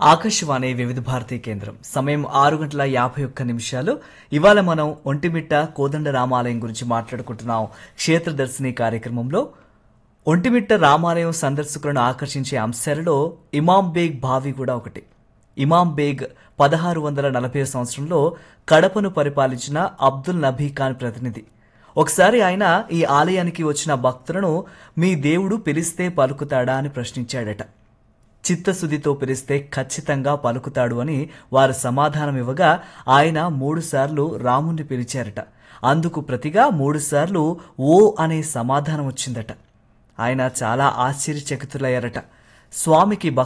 ఆకాశవాణి వివిధ భారతీ కేంద్రం సమయం 6 గంటల 51 నిమిషాలు. ఇవాళ మనం ఒంటిమిట్ట కోదండ రామాలయం గురించి మాట్లాడుకుంటున్నాం. క్షేత్రదర్శిని కార్యక్రమంలో ఒంటిమిట్ట రామాలయం సందర్శకులను ఆకర్షించే అంశాలలో ఇమాం బేగ్ బావి కూడా ఒకటి. ఇమాం బేగ్ 1640 సంవత్సరంలో కడపను పరిపాలించిన అబ్దుల్ నబీ ఖాన్ ప్రతినిధి. ఒకసారి ఆయన ఈ ఆలయానికి వచ్చిన భక్తులను మీ దేవుడు పిలిస్తే పలుకుతాడా అని ప్రశ్నించాడట. చిత్తశుద్ధితో పిలిస్తే ఖచ్చితంగా పలుకుతాడు అని వారు సమాధానమివ్వగా ఆయన 3 సార్లు రాముణ్ణి పిలిచారట. అందుకు ప్రతిగా 3 సార్లు ఓ అనే సమాధానం వచ్చిందట. ఆయన చాలా ఆశ్చర్యచకితులయ్యారట. స్వామికి